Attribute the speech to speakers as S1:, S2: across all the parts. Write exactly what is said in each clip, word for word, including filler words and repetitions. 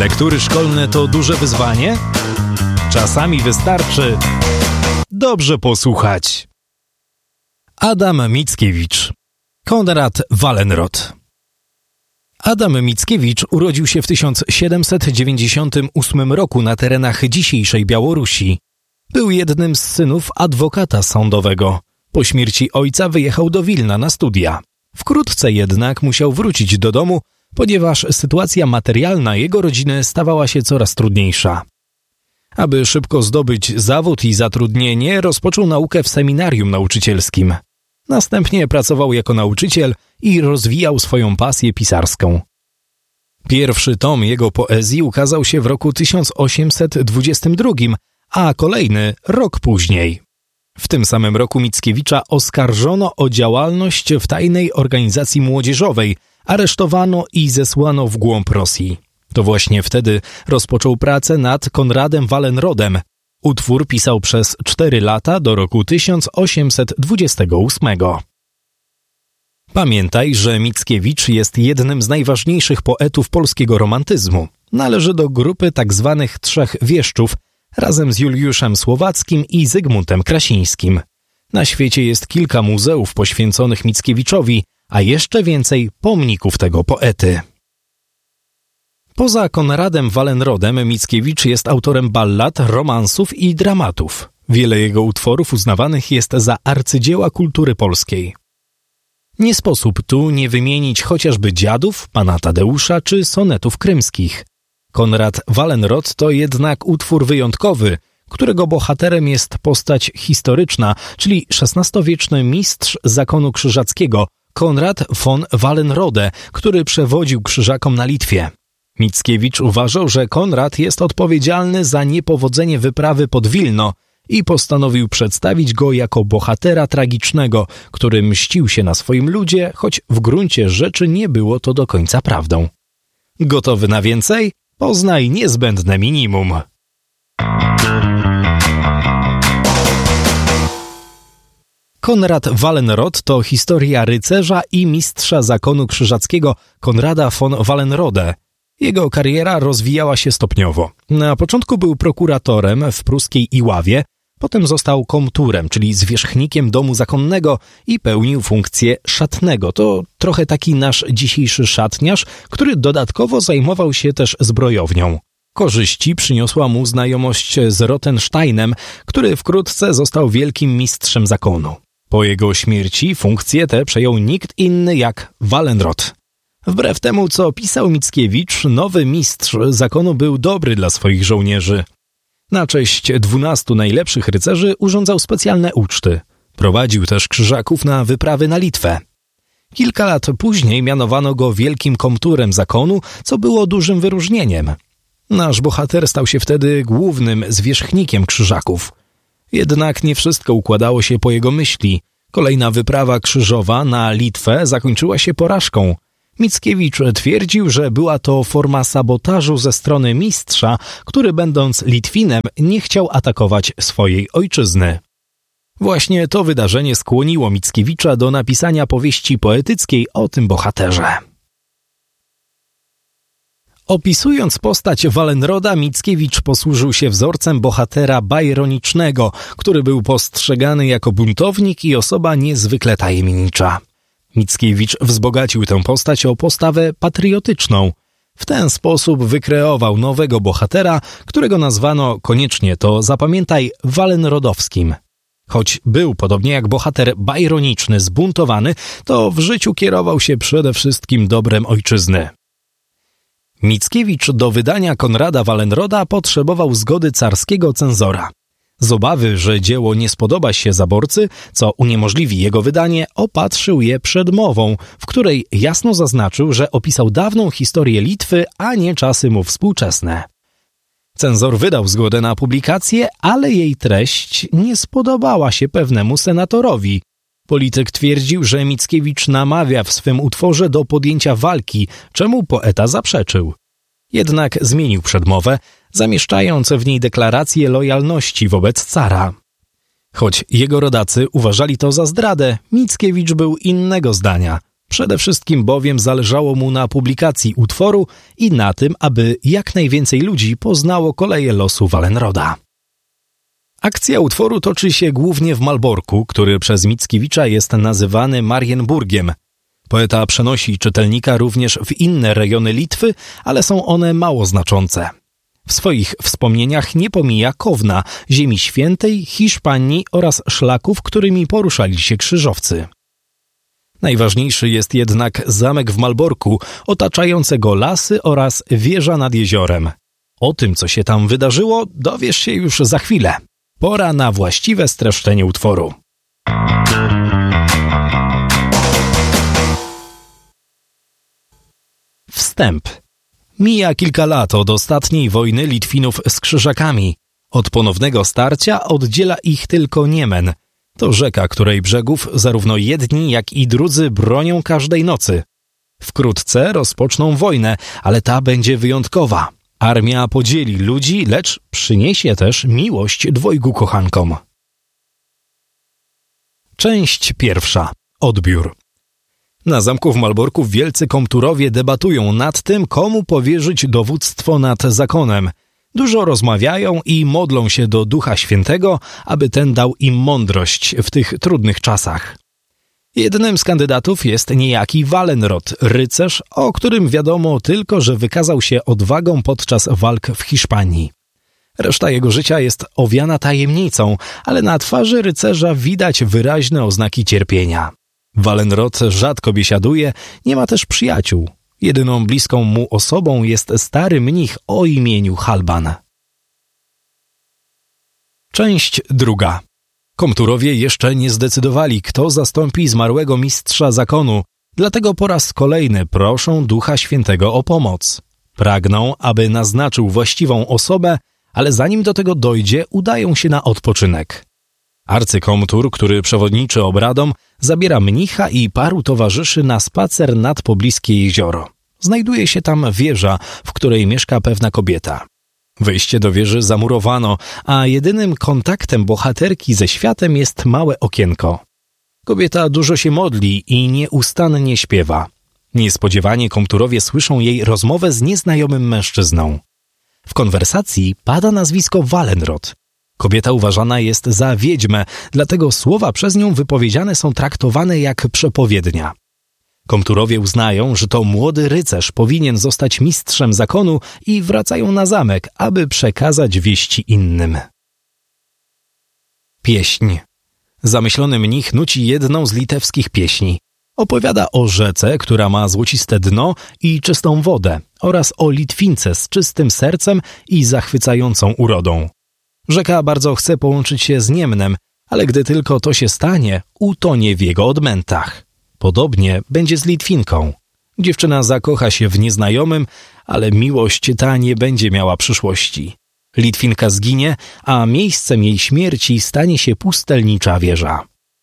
S1: Lektury szkolne to duże wyzwanie? Czasami wystarczy dobrze posłuchać. Adam Mickiewicz. Konrad Wallenrod. Adam Mickiewicz urodził się w tysiąc siedemset dziewięćdziesiątym ósmym roku na terenach dzisiejszej Białorusi. Był jednym z synów adwokata sądowego. Po śmierci ojca wyjechał do Wilna na studia. Wkrótce jednak musiał wrócić do domu, ponieważ sytuacja materialna jego rodziny stawała się coraz trudniejsza. Aby szybko zdobyć zawód i zatrudnienie, rozpoczął naukę w seminarium nauczycielskim. Następnie pracował jako nauczyciel i rozwijał swoją pasję pisarską. Pierwszy tom jego poezji ukazał się w roku tysiąc osiemset dwudziestym drugim, a kolejny rok później. W tym samym roku Mickiewicza oskarżono o działalność w tajnej organizacji młodzieżowej, aresztowano i zesłano w głąb Rosji. To właśnie wtedy rozpoczął pracę nad Konradem Wallenrodem. Utwór pisał przez cztery lata do roku tysiąc osiemset dwudziestego ósmego. Pamiętaj, że Mickiewicz jest jednym z najważniejszych poetów polskiego romantyzmu. Należy do grupy tak zwanych trzech wieszczów, razem z Juliuszem Słowackim i Zygmuntem Krasińskim. Na świecie jest kilka muzeów poświęconych Mickiewiczowi, a jeszcze więcej pomników tego poety. Poza Konradem Wallenrodem Mickiewicz jest autorem ballad, romansów i dramatów. Wiele jego utworów uznawanych jest za arcydzieła kultury polskiej. Nie sposób tu nie wymienić chociażby Dziadów, Pana Tadeusza czy sonetów krymskich. Konrad Wallenrod to jednak utwór wyjątkowy, którego bohaterem jest postać historyczna, czyli szesnastowieczny mistrz zakonu krzyżackiego, Konrad von Wallenrode, który przewodził krzyżakom na Litwie. Mickiewicz uważał, że Konrad jest odpowiedzialny za niepowodzenie wyprawy pod Wilno i postanowił przedstawić go jako bohatera tragicznego, który mścił się na swoim ludzie, choć w gruncie rzeczy nie było to do końca prawdą. Gotowy na więcej? Poznaj niezbędne minimum. Konrad Wallenrod to historia rycerza i mistrza zakonu krzyżackiego Konrada von Wallenrode. Jego kariera rozwijała się stopniowo. Na początku był prokuratorem w pruskiej Iławie, potem został komturem, czyli zwierzchnikiem domu zakonnego i pełnił funkcję szatnego. To trochę taki nasz dzisiejszy szatniarz, który dodatkowo zajmował się też zbrojownią. Korzyści przyniosła mu znajomość z Rothensteinem, który wkrótce został wielkim mistrzem zakonu. Po jego śmierci funkcję tę przejął nikt inny jak Wallenrod. Wbrew temu, co pisał Mickiewicz, nowy mistrz zakonu był dobry dla swoich żołnierzy. Na cześć dwunastu najlepszych rycerzy urządzał specjalne uczty. Prowadził też krzyżaków na wyprawy na Litwę. Kilka lat później mianowano go wielkim komturem zakonu, co było dużym wyróżnieniem. Nasz bohater stał się wtedy głównym zwierzchnikiem krzyżaków. Jednak nie wszystko układało się po jego myśli. Kolejna wyprawa krzyżowa na Litwę zakończyła się porażką. Mickiewicz twierdził, że była to forma sabotażu ze strony mistrza, który będąc Litwinem nie chciał atakować swojej ojczyzny. Właśnie to wydarzenie skłoniło Mickiewicza do napisania powieści poetyckiej o tym bohaterze. Opisując postać Wallenroda, Mickiewicz posłużył się wzorcem bohatera bajronicznego, który był postrzegany jako buntownik i osoba niezwykle tajemnicza. Mickiewicz wzbogacił tę postać o postawę patriotyczną. W ten sposób wykreował nowego bohatera, którego nazwano, koniecznie to zapamiętaj, Wallenrodowskim. Choć był, podobnie jak bohater bajroniczny, zbuntowany, to w życiu kierował się przede wszystkim dobrem ojczyzny. Mickiewicz do wydania Konrada Wallenroda potrzebował zgody carskiego cenzora. Z obawy, że dzieło nie spodoba się zaborcy, co uniemożliwi jego wydanie, opatrzył je przedmową, w której jasno zaznaczył, że opisał dawną historię Litwy, a nie czasy mu współczesne. Cenzor wydał zgodę na publikację, ale jej treść nie spodobała się pewnemu senatorowi. Polityk twierdził, że Mickiewicz namawia w swym utworze do podjęcia walki, czemu poeta zaprzeczył. Jednak zmienił przedmowę, zamieszczając w niej deklarację lojalności wobec cara. Choć jego rodacy uważali to za zdradę, Mickiewicz był innego zdania. Przede wszystkim bowiem zależało mu na publikacji utworu i na tym, aby jak najwięcej ludzi poznało koleje losu Wallenroda. Akcja utworu toczy się głównie w Malborku, który przez Mickiewicza jest nazywany Marienburgiem. Poeta przenosi czytelnika również w inne rejony Litwy, ale są one mało znaczące. W swoich wspomnieniach nie pomija Kowna, Ziemi Świętej, Hiszpanii oraz szlaków, którymi poruszali się krzyżowcy. Najważniejszy jest jednak zamek w Malborku, otaczające go lasy oraz wieża nad jeziorem. O tym, co się tam wydarzyło, dowiesz się już za chwilę. Pora na właściwe streszczenie utworu. Wstęp. Mija kilka lat od ostatniej wojny Litwinów z Krzyżakami. Od ponownego starcia oddziela ich tylko Niemen. To rzeka, której brzegów zarówno jedni, jak i drudzy bronią każdej nocy. Wkrótce rozpoczną wojnę, ale ta będzie wyjątkowa. Armia podzieli ludzi, lecz przyniesie też miłość dwojgu kochankom. Część pierwsza. Odbiór. Na zamku w Malborku wielcy komturowie debatują nad tym, komu powierzyć dowództwo nad zakonem. Dużo rozmawiają i modlą się do Ducha Świętego, aby ten dał im mądrość w tych trudnych czasach. Jednym z kandydatów jest niejaki Wallenrod, rycerz, o którym wiadomo tylko, że wykazał się odwagą podczas walk w Hiszpanii. Reszta jego życia jest owiana tajemnicą, ale na twarzy rycerza widać wyraźne oznaki cierpienia. Wallenrod rzadko biesiaduje, nie ma też przyjaciół. Jedyną bliską mu osobą jest stary mnich o imieniu Halban. Część druga. Komturowie jeszcze nie zdecydowali, kto zastąpi zmarłego mistrza zakonu, dlatego po raz kolejny proszą Ducha Świętego o pomoc. Pragną, aby naznaczył właściwą osobę, ale zanim do tego dojdzie, udają się na odpoczynek. Arcykomtur, który przewodniczy obradom, zabiera mnicha i paru towarzyszy na spacer nad pobliskie jezioro. Znajduje się tam wieża, w której mieszka pewna kobieta. Wejście do wieży zamurowano, a jedynym kontaktem bohaterki ze światem jest małe okienko. Kobieta dużo się modli i nieustannie śpiewa. Niespodziewanie komturowie słyszą jej rozmowę z nieznajomym mężczyzną. W konwersacji pada nazwisko Wallenrod. Kobieta uważana jest za wiedźmę, dlatego słowa przez nią wypowiedziane są traktowane jak przepowiednia. Komturowie uznają, że to młody rycerz powinien zostać mistrzem zakonu i wracają na zamek, aby przekazać wieści innym. Pieśń. Zamyślony mnich nuci jedną z litewskich pieśni. Opowiada o rzece, która ma złociste dno i czystą wodę, oraz o Litwince z czystym sercem i zachwycającą urodą. Rzeka bardzo chce połączyć się z Niemnem, ale gdy tylko to się stanie, utonie w jego odmętach. Podobnie będzie z Litwinką. Dziewczyna zakocha się w nieznajomym, ale miłość ta nie będzie miała przyszłości. Litwinka zginie, a miejscem jej śmierci stanie się pustelnicza wieża.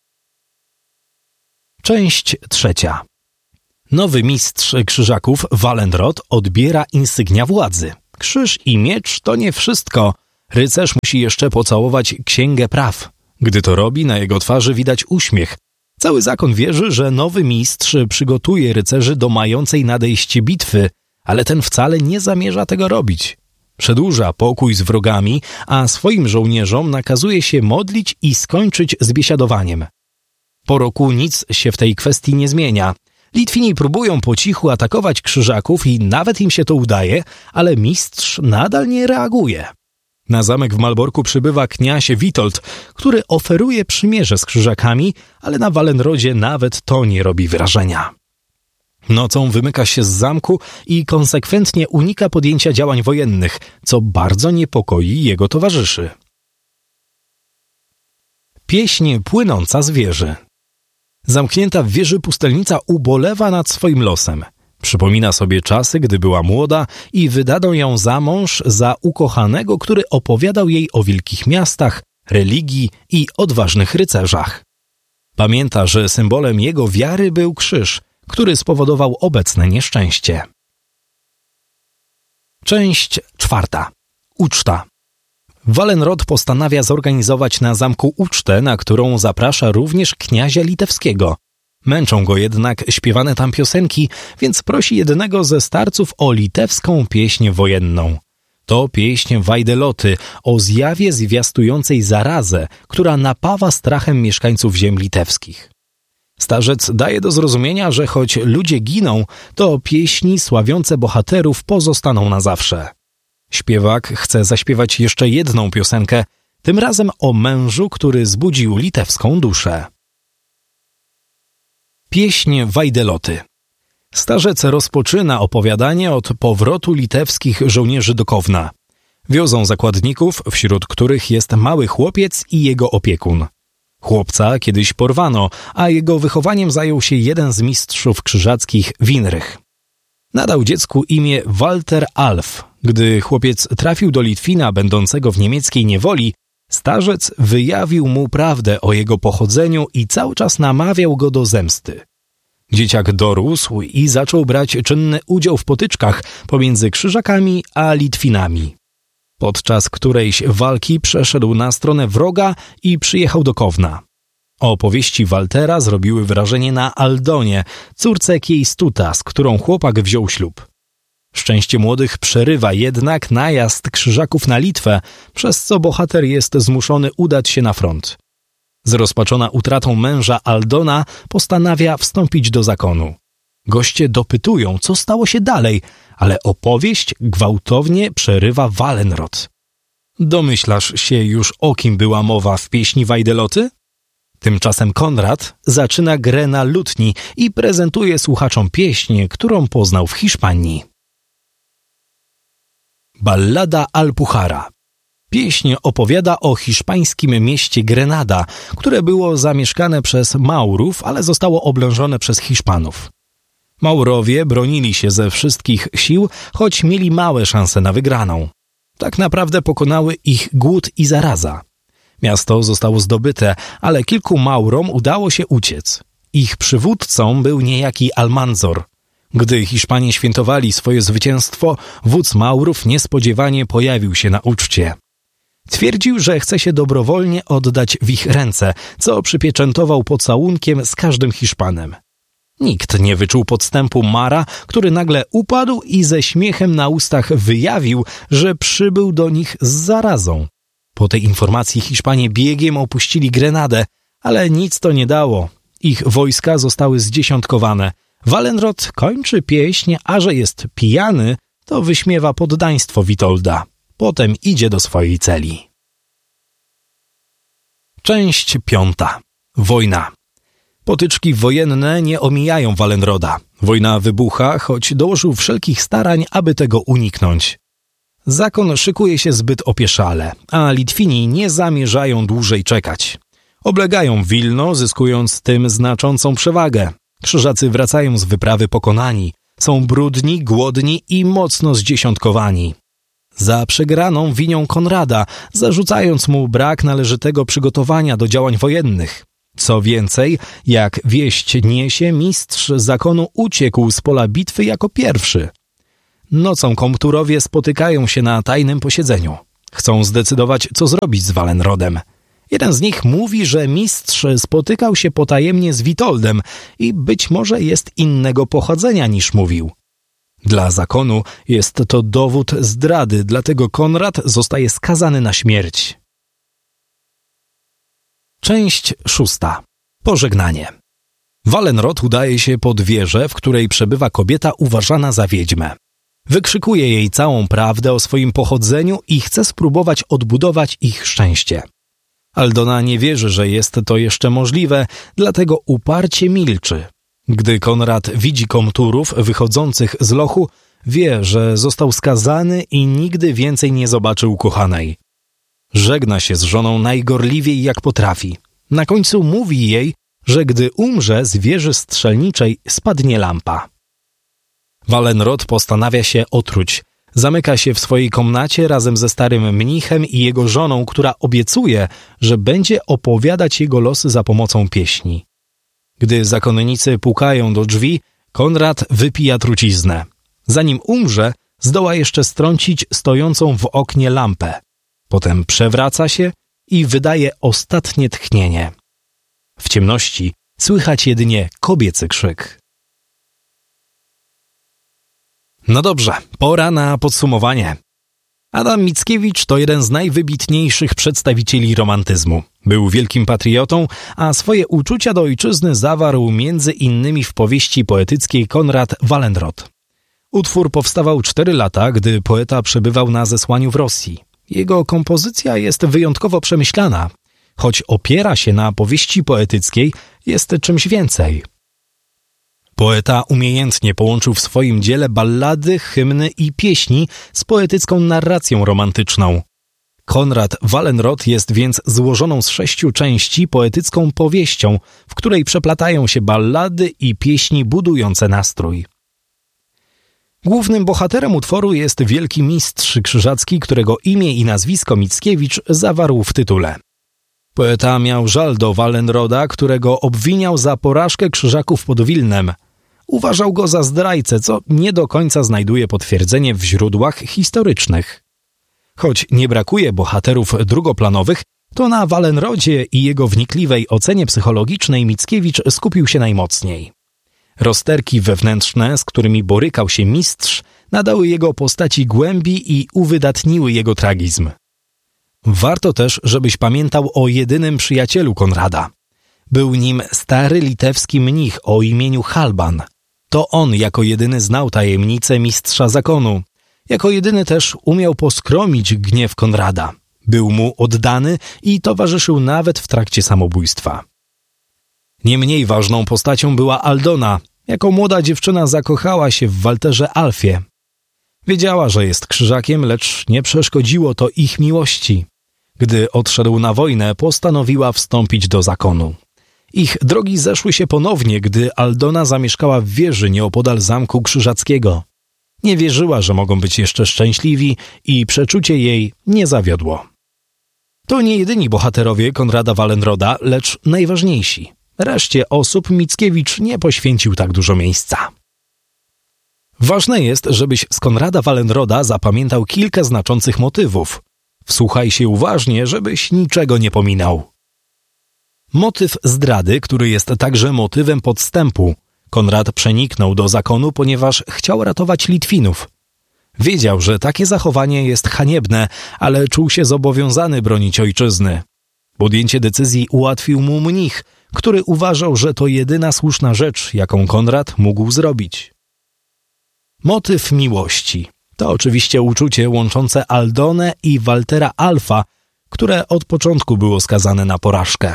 S1: Część trzecia. Nowy mistrz krzyżaków, Wallenrod, odbiera insygnia władzy. Krzyż i miecz to nie wszystko. Rycerz musi jeszcze pocałować księgę praw. Gdy to robi, na jego twarzy widać uśmiech. Cały zakon wierzy, że nowy mistrz przygotuje rycerzy do mającej nadejść bitwy, ale ten wcale nie zamierza tego robić. Przedłuża pokój z wrogami, a swoim żołnierzom nakazuje się modlić i skończyć z biesiadowaniem. Po roku nic się w tej kwestii nie zmienia. Litwini próbują po cichu atakować krzyżaków i nawet im się to udaje, ale mistrz nadal nie reaguje. Na zamek w Malborku przybywa kniaź Witold, który oferuje przymierze z krzyżakami, ale na Wallenrodzie nawet to nie robi wrażenia. Nocą wymyka się z zamku i konsekwentnie unika podjęcia działań wojennych, co bardzo niepokoi jego towarzyszy. Pieśń płynąca z wieży. Zamknięta w wieży pustelnica ubolewa nad swoim losem. Przypomina sobie czasy, gdy była młoda i wydano ją za mąż za ukochanego, który opowiadał jej o wielkich miastach, religii i odważnych rycerzach. Pamięta, że symbolem jego wiary był krzyż, który spowodował obecne nieszczęście. Część czwarta. Uczta. Wallenrod postanawia zorganizować na zamku ucztę, na którą zaprasza również kniazia litewskiego. Męczą go jednak śpiewane tam piosenki, więc prosi jednego ze starców o litewską pieśń wojenną. To pieśń Wajdeloty o zjawie zwiastującej zarazę, która napawa strachem mieszkańców ziem litewskich. Starzec daje do zrozumienia, że choć ludzie giną, to pieśni sławiące bohaterów pozostaną na zawsze. Śpiewak chce zaśpiewać jeszcze jedną piosenkę, tym razem o mężu, który zbudził litewską duszę. Pieśń Wajdeloty. Starzec rozpoczyna opowiadanie od powrotu litewskich żołnierzy do Kowna. Wiozą zakładników, wśród których jest mały chłopiec i jego opiekun. Chłopca kiedyś porwano, a jego wychowaniem zajął się jeden z mistrzów krzyżackich, Winrych. Nadał dziecku imię Walter Alf. Gdy chłopiec trafił do Litwina będącego w niemieckiej niewoli, starzec wyjawił mu prawdę o jego pochodzeniu i cały czas namawiał go do zemsty. Dzieciak dorósł i zaczął brać czynny udział w potyczkach pomiędzy Krzyżakami a Litwinami. Podczas którejś walki przeszedł na stronę wroga i przyjechał do Kowna. Opowieści Waltera zrobiły wrażenie na Aldonie, córce Kiejstuta, z którą chłopak wziął ślub. Szczęście młodych przerywa jednak najazd Krzyżaków na Litwę, przez co bohater jest zmuszony udać się na front. Zrozpaczona utratą męża Aldona postanawia wstąpić do zakonu. Goście dopytują, co stało się dalej, ale opowieść gwałtownie przerywa Walenrod. Domyślasz się już, o kim była mowa w pieśni Wajdeloty? Tymczasem Konrad zaczyna grę na lutni i prezentuje słuchaczom pieśń, którą poznał w Hiszpanii. Ballada Alpuchara. Pieśń opowiada o hiszpańskim mieście Grenada, które było zamieszkane przez Maurów, ale zostało oblężone przez Hiszpanów. Maurowie bronili się ze wszystkich sił, choć mieli małe szanse na wygraną. Tak naprawdę pokonały ich głód i zaraza. Miasto zostało zdobyte, ale kilku Maurom udało się uciec. Ich przywódcą był niejaki Almanzor. Gdy Hiszpanie świętowali swoje zwycięstwo, wódz Maurów niespodziewanie pojawił się na uczcie. Twierdził, że chce się dobrowolnie oddać w ich ręce, co przypieczętował pocałunkiem z każdym Hiszpanem. Nikt nie wyczuł podstępu Mara, który nagle upadł i ze śmiechem na ustach wyjawił, że przybył do nich z zarazą. Po tej informacji Hiszpanie biegiem opuścili Grenadę, ale nic to nie dało. Ich wojska zostały zdziesiątkowane. Walenrod kończy pieśń, a że jest pijany, to wyśmiewa poddaństwo Witolda. Potem idzie do swojej celi. Część piąta. Wojna. Potyczki wojenne nie omijają Walenroda. Wojna wybucha, choć dołożył wszelkich starań, aby tego uniknąć. Zakon szykuje się zbyt opieszale, a Litwini nie zamierzają dłużej czekać. Oblegają Wilno, zyskując tym znaczącą przewagę. Krzyżacy wracają z wyprawy pokonani. Są brudni, głodni i mocno zdziesiątkowani. Za przegraną winią Konrada, zarzucając mu brak należytego przygotowania do działań wojennych. Co więcej, jak wieść niesie, mistrz zakonu uciekł z pola bitwy jako pierwszy. Nocą komturowie spotykają się na tajnym posiedzeniu. Chcą zdecydować, co zrobić z Walenrodem. Jeden z nich mówi, że mistrz spotykał się potajemnie z Witoldem i być może jest innego pochodzenia niż mówił. Dla zakonu jest to dowód zdrady, dlatego Konrad zostaje skazany na śmierć. Część szósta. Pożegnanie. Walenrod udaje się pod wieżę, w której przebywa kobieta uważana za wiedźmę. Wykrzykuje jej całą prawdę o swoim pochodzeniu i chce spróbować odbudować ich szczęście. Aldona nie wierzy, że jest to jeszcze możliwe, dlatego uparcie milczy. Gdy Konrad widzi komturów wychodzących z lochu, wie, że został skazany i nigdy więcej nie zobaczy ukochanej. Żegna się z żoną najgorliwiej jak potrafi. Na końcu mówi jej, że gdy umrze z wieży strzelniczej spadnie lampa. Walenrod postanawia się otruć. Zamyka się w swojej komnacie razem ze starym mnichem i jego żoną, która obiecuje, że będzie opowiadać jego losy za pomocą pieśni. Gdy zakonnicy pukają do drzwi, Konrad wypija truciznę. Zanim umrze, zdoła jeszcze strącić stojącą w oknie lampę. Potem przewraca się i wydaje ostatnie tchnienie. W ciemności Słychać jedynie kobiecy krzyk. No dobrze, pora na podsumowanie. Adam Mickiewicz to jeden z najwybitniejszych przedstawicieli romantyzmu. Był wielkim patriotą, a swoje uczucia do ojczyzny zawarł między innymi w powieści poetyckiej Konrad Wallenrod. Utwór powstawał cztery lata, gdy poeta przebywał na zesłaniu w Rosji. Jego kompozycja jest wyjątkowo przemyślana. Choć opiera się na powieści poetyckiej, jest czymś więcej. Poeta umiejętnie połączył w swoim dziele ballady, hymny i pieśni z poetycką narracją romantyczną. Konrad Wallenrod jest więc złożoną z sześciu części poetycką powieścią, w której przeplatają się ballady i pieśni budujące nastrój. Głównym bohaterem utworu jest wielki mistrz krzyżacki, którego imię i nazwisko Mickiewicz zawarł w tytule. Poeta miał żal do Wallenroda, którego obwiniał za porażkę krzyżaków pod Wilnem. Uważał go za zdrajcę, co nie do końca znajduje potwierdzenie w źródłach historycznych. Choć nie brakuje bohaterów drugoplanowych, to na Wallenrodzie i jego wnikliwej ocenie psychologicznej Mickiewicz skupił się najmocniej. Rozterki wewnętrzne, z którymi borykał się mistrz, nadały jego postaci głębi i uwydatniły jego tragizm. Warto też, żebyś pamiętał o jedynym przyjacielu Konrada. Był nim stary litewski mnich o imieniu Halban. To on jako jedyny znał tajemnicę mistrza zakonu. Jako jedyny też umiał poskromić gniew Konrada. Był mu oddany i towarzyszył nawet w trakcie samobójstwa. Nie mniej ważną postacią była Aldona. Jako młoda dziewczyna zakochała się w Walterze Alfie. Wiedziała, że jest krzyżakiem, lecz nie przeszkodziło to ich miłości. Gdy odszedł na wojnę, postanowiła wstąpić do zakonu. Ich drogi zeszły się ponownie, gdy Aldona zamieszkała w wieży nieopodal zamku krzyżackiego. Nie wierzyła, że mogą być jeszcze szczęśliwi i przeczucie jej nie zawiodło. To nie jedyni bohaterowie Konrada Wallenroda, lecz najważniejsi. Reszcie osób Mickiewicz nie poświęcił tak dużo miejsca. Ważne jest, żebyś z Konrada Wallenroda zapamiętał kilka znaczących motywów. Wsłuchaj się uważnie, żebyś niczego nie pominął. Motyw zdrady, który jest także motywem podstępu. Konrad przeniknął do zakonu, ponieważ chciał ratować Litwinów. Wiedział, że takie zachowanie jest haniebne, ale czuł się zobowiązany bronić ojczyzny. Podjęcie decyzji ułatwił mu mnich, który uważał, że to jedyna słuszna rzecz, jaką Konrad mógł zrobić. Motyw miłości. To oczywiście uczucie łączące Aldonę i Waltera Alfa, które od początku było skazane na porażkę.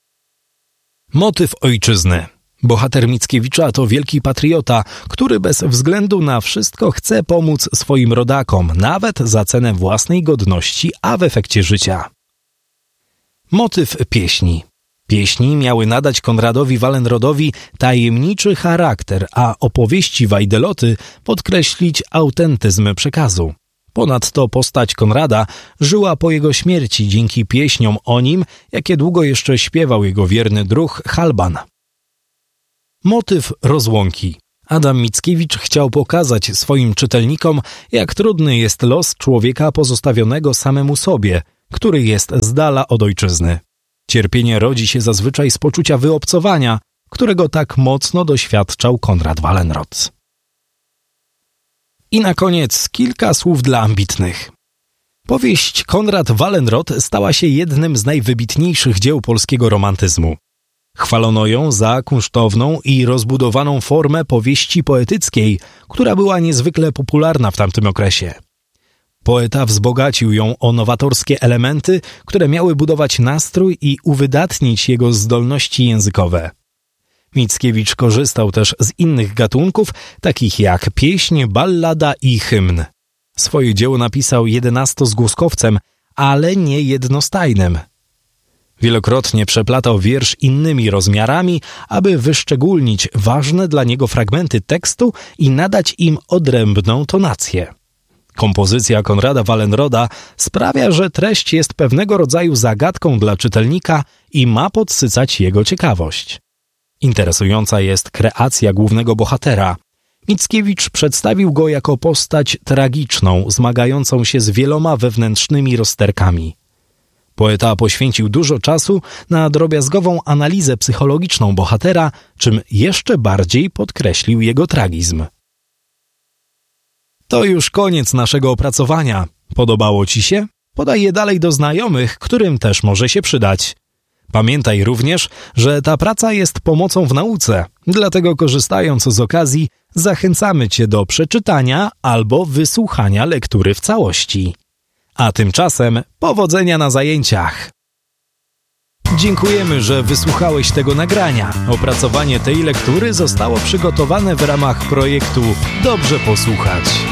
S1: Motyw ojczyzny. Bohater Mickiewicza to wielki patriota, który bez względu na wszystko chce pomóc swoim rodakom, nawet za cenę własnej godności, a w efekcie życia. Motyw pieśni. Pieśni miały nadać Konradowi Wallenrodowi tajemniczy charakter, a opowieści Wajdeloty podkreślić autentyzm przekazu. Ponadto postać Konrada żyła po jego śmierci dzięki pieśniom o nim, jakie długo jeszcze śpiewał jego wierny druh Halban. Motyw rozłąki. Adam Mickiewicz chciał pokazać swoim czytelnikom, jak trudny jest los człowieka pozostawionego samemu sobie, który jest z dala od ojczyzny. Cierpienie rodzi się zazwyczaj z poczucia wyobcowania, którego tak mocno doświadczał Konrad Wallenrod. I na koniec kilka słów dla ambitnych. Powieść Konrad Wallenrod stała się jednym z najwybitniejszych dzieł polskiego romantyzmu. Chwalono ją za kunsztowną i rozbudowaną formę powieści poetyckiej, która była niezwykle popularna w tamtym okresie. Poeta wzbogacił ją o nowatorskie elementy, które miały budować nastrój i uwydatnić jego zdolności językowe. Mickiewicz korzystał też z innych gatunków, takich jak pieśń, ballada i hymn. Swoje dzieło napisał jedenastozgłoskowcem, ale nie jednostajnym. Wielokrotnie przeplatał wiersz innymi rozmiarami, aby wyszczególnić ważne dla niego fragmenty tekstu i nadać im odrębną tonację. Kompozycja Konrada Wallenroda sprawia, że treść jest pewnego rodzaju zagadką dla czytelnika i ma podsycać jego ciekawość. Interesująca jest kreacja głównego bohatera. Mickiewicz przedstawił go jako postać tragiczną, zmagającą się z wieloma wewnętrznymi rozterkami. Poeta poświęcił dużo czasu na drobiazgową analizę psychologiczną bohatera, czym jeszcze bardziej podkreślił jego tragizm. To już koniec naszego opracowania. Podobało Ci się? Podaj je dalej do znajomych, którym też może się przydać. Pamiętaj również, że ta praca jest pomocą w nauce, dlatego korzystając z okazji zachęcamy Cię do przeczytania albo wysłuchania lektury w całości. A tymczasem powodzenia na zajęciach! Dziękujemy, że wysłuchałeś tego nagrania. Opracowanie tej lektury zostało przygotowane w ramach projektu Dobrze Posłuchać.